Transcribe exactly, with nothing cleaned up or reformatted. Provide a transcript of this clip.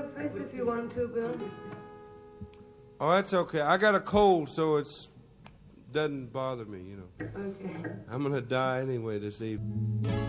like this if you want to, Bill. Oh, that's okay. I got a cold, so it's doesn't bother me, you know. Okay. I'm gonna die anyway this evening.